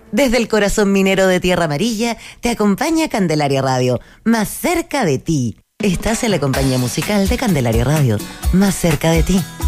Desde el corazón minero de Tierra Amarilla, te acompaña Candelaria Radio, más cerca de ti. Estás en la compañía musical de Candelaria Radio, más cerca de ti.